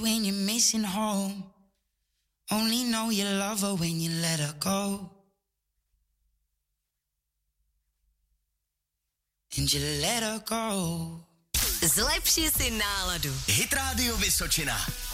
When you're missing home, only know you love her when you let her go. And you let her go. Zlepši si náladu. Hit Radio Vysočina.